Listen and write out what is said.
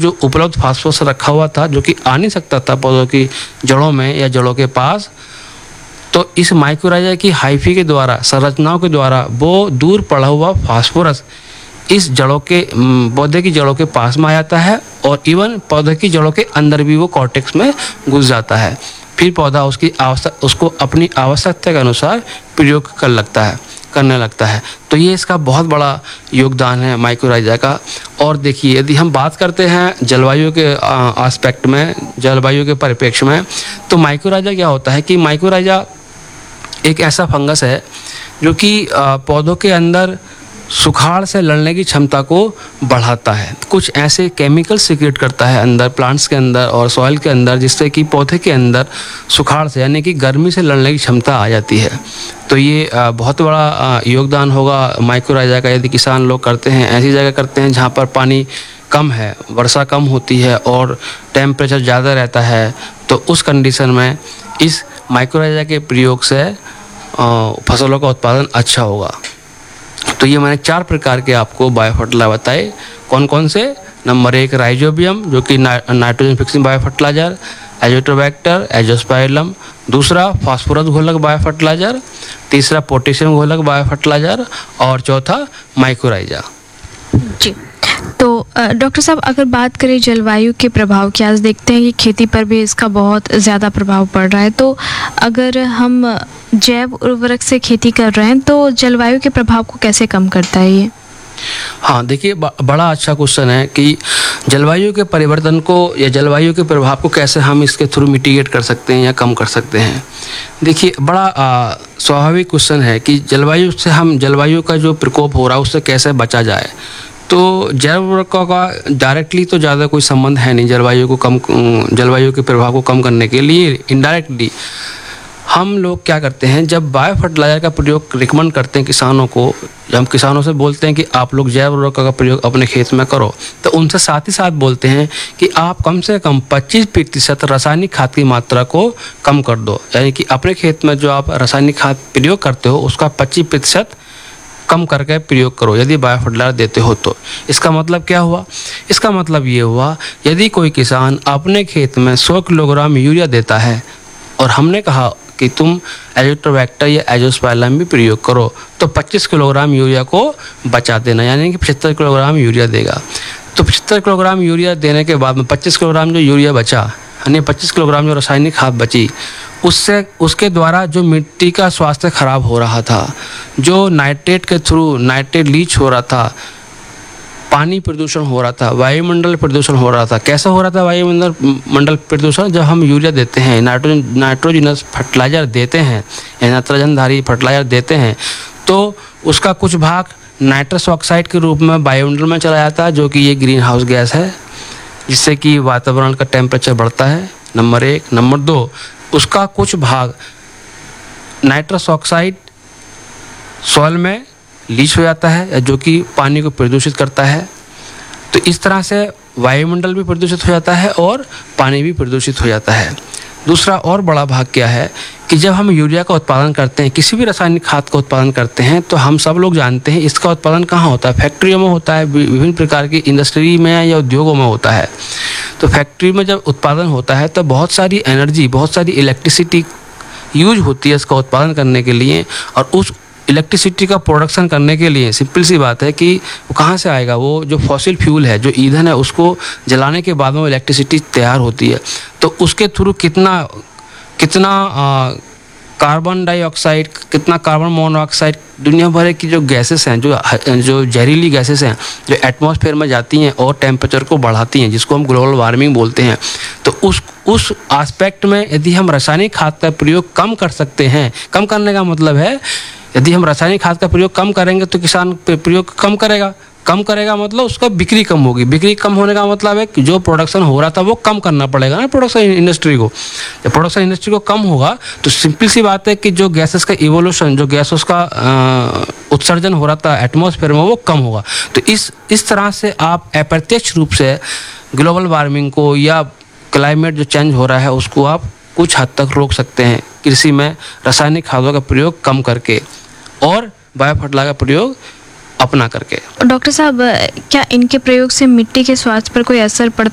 जो उपलब्ध फास्फोरस रखा हुआ था, जो कि आ नहीं सकता था पौधों की जड़ों में या जड़ों के पास, तो इस माइकोराइजा की हाइफी के द्वारा, संरचनाओं के द्वारा वो दूर पड़ा हुआ फास्फोरस इस जड़ों के पौधे की जड़ों के पास में आ जाता है और इवन पौधे की जड़ों के अंदर भी वो कॉर्टेक्स में घुस जाता है। फिर पौधा उसको अपनी आवश्यकता के अनुसार प्रयोग करने लगता है। तो ये इसका बहुत बड़ा योगदान है माइकोराइजा का। और देखिए, यदि हम बात करते हैं जलवायु के एस्पेक्ट में, जलवायु के परिप्रेक्ष्य में, तो माइकोराइजा क्या होता है कि माइकोराइजा एक ऐसा फंगस है जो कि पौधों के अंदर सुखाड़ से लड़ने की क्षमता को बढ़ाता है। कुछ ऐसे केमिकल सीक्रेट करता है अंदर, प्लांट्स के अंदर और सॉइल के अंदर, जिससे कि पौधे के अंदर सुखाड़ से यानी कि गर्मी से लड़ने की क्षमता आ जाती है। तो ये बहुत बड़ा योगदान होगा माइकोराइजा का। यदि किसान लोग करते हैं, ऐसी जगह करते हैं जहाँ पर पानी कम है, वर्षा कम होती है और टेम्परेचर ज़्यादा रहता है, तो उस कंडीशन में इस माइकोराइजा के प्रयोग से फसलों का उत्पादन अच्छा होगा। तो ये मैंने 4 प्रकार के आपको बायोफर्टिलाइजर बताए। कौन कौन से? नंबर 1 राइजोबियम, जो कि नाइट्रोजन फिक्सिंग बायोफर्टिलाइजर, एजोटोबैक्टर, एजोस्पाइरलम। दूसरा फास्फोरस घोलक बायोफर्टिलाइजर। तीसरा पोटेशियम घोलक बायोफर्टिलाइजर। और चौथा माइकोराइजा। जी, तो डॉक्टर साहब, अगर बात करें जलवायु के प्रभाव की, आज देखते हैं कि खेती पर भी इसका बहुत ज़्यादा प्रभाव पड़ रहा है। तो अगर हम जैव उर्वरक से खेती कर रहे हैं तो जलवायु के प्रभाव को कैसे कम करता है ये? हाँ, देखिए, बड़ा अच्छा क्वेश्चन है कि जलवायु के परिवर्तन को या जलवायु के प्रभाव को कैसे हम इसके थ्रू मिटिगेट कर सकते हैं या कम कर सकते हैं। देखिए, बड़ा स्वाभाविक क्वेश्चन है कि जलवायु का जो प्रकोप हो रहा है उससे कैसे बचा जाए। तो जैव उर्वरकों का डायरेक्टली तो ज़्यादा कोई संबंध है नहीं जलवायु के प्रभाव को कम करने के लिए। इनडायरेक्टली हम लोग क्या करते हैं, जब बायो फर्टिलाइजर का प्रयोग रिकमेंड करते हैं किसानों को, जब हम किसानों से बोलते हैं कि आप लोग जैव उर्वरक का प्रयोग अपने खेत में करो, तो उनसे साथ ही साथ बोलते हैं कि आप कम से कम 25% रासायनिक खाद की मात्रा को कम कर दो। यानी कि अपने खेत में जो आप रासायनिक खाद प्रयोग करते हो उसका 25% कम करके प्रयोग करो यदि बायो फर्टिलाइजर देते हो। तो इसका मतलब क्या हुआ? इसका मतलब ये हुआ, यदि कोई किसान अपने खेत में 100 किलोग्राम यूरिया देता है और हमने कहा कि तुम एजोटोबैक्टर या एजोस्पाइरलम भी प्रयोग करो, तो 25 किलोग्राम यूरिया को बचा देना, यानी कि 75 किलोग्राम यूरिया देगा। तो 75 किलोग्राम यूरिया देने के बाद में 25 किलोग्राम जो यूरिया बचा, यानी 25 किलोग्राम जो रासायनिक खाद बची, उसके द्वारा जो मिट्टी का स्वास्थ्य खराब हो रहा था, जो नाइट्रेट के थ्रू नाइट्रेट लीच हो रहा था, पानी प्रदूषण हो रहा था, वायुमंडल प्रदूषण हो रहा था। कैसा हो रहा था वायुमंडल प्रदूषण? जब हम यूरिया देते हैं, नाइट्रोजनस फर्टिलाइजर देते हैं या नाइट्रोजनधारी फर्टिलाइजर देते हैं, तो उसका कुछ भाग नाइट्रस ऑक्साइड के रूप में वायुमंडल में चला जाता है, जो कि ये ग्रीन हाउस गैस है, जिससे कि वातावरण का टेम्परेचर बढ़ता है। नंबर 1। नंबर 2, उसका कुछ भाग नाइट्रस ऑक्साइड सॉइल में लीच हो जाता है, जो कि पानी को प्रदूषित करता है। तो इस तरह से वायुमंडल भी प्रदूषित हो जाता है और पानी भी प्रदूषित हो जाता है। दूसरा और बड़ा भाग क्या है कि जब हम यूरिया का उत्पादन करते हैं, किसी भी रासायनिक खाद का उत्पादन करते हैं, तो हम सब लोग जानते हैं इसका उत्पादन कहाँ होता है? फैक्ट्रियों में होता है, विभिन्न प्रकार की इंडस्ट्री में या उद्योगों में होता है। तो फैक्ट्री में जब उत्पादन होता है तो बहुत सारी एनर्जी, बहुत सारी इलेक्ट्रिसिटी यूज होती है इसका उत्पादन करने के लिए। और उस इलेक्ट्रिसिटी का प्रोडक्शन करने के लिए सिंपल सी बात है कि वो कहाँ से आएगा? वो जो फॉसिल फ्यूल है, जो ईंधन है, उसको जलाने के बाद में इलेक्ट्रिसिटी तैयार होती है। तो उसके थ्रू कितना कार्बन डाइऑक्साइड, कितना कार्बन मोनोऑक्साइड, दुनिया भर की जो गैसेस हैं, जो जहरीली गैसेस हैं, जो एटमॉस्फेयर में जाती हैं और टेम्परेचर को बढ़ाती हैं, जिसको हम ग्लोबल वार्मिंग बोलते हैं। तो उस एस्पेक्ट में यदि हम रासायनिक खाद का प्रयोग कम कर सकते हैं, कम करने का मतलब है यदि हम रासायनिक खाद का प्रयोग कम करेंगे तो किसान प्रयोग कम करेगा मतलब उसका बिक्री कम होगी। बिक्री कम होने का मतलब है कि जो प्रोडक्शन हो रहा था वो कम करना पड़ेगा ना प्रोडक्शन इंडस्ट्री को। जब प्रोडक्शन इंडस्ट्री को कम होगा तो सिंपल सी बात है कि जो गैसेस का इवोल्यूशन, जो गैसेस का उत्सर्जन हो रहा था एटमॉस्फेयर में, वो कम होगा। तो इस तरह से आप अप्रत्यक्ष रूप से ग्लोबल वार्मिंग को या क्लाइमेट जो चेंज हो रहा है उसको आप कुछ हद तक रोक सकते हैं, कृषि में रासायनिक खादों का प्रयोग कम करके और बायो फर्टिलाइजर का प्रयोग अपना करके। डॉक्टर साहब, क्या इनके प्रयोग से मिट्टी के स्वास्थ्य पर कोई असर पड़ता